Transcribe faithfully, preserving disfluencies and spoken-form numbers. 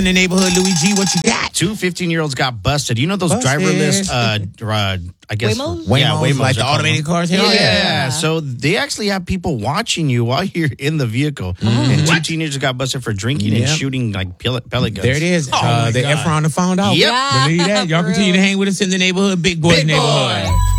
in the neighborhood, Louis G, what you got? Two fifteen-year-olds got busted. You know those Busted. driverless, uh, uh, I guess. Waymos? Waymo's, Yeah, Waymos like the are called. automated cars? Yeah, Hell yeah, yeah. yeah. So they actually have people watching you while you're in the vehicle. And two teenagers got busted for drinking and Yep. shooting like pellet, pellet guns. There it is. Oh, uh, my the God. Efron found out. Yep. Yeah, Believe that. Y'all for continue real. to hang with us in the neighborhood. Big boys Big neighborhood. boy.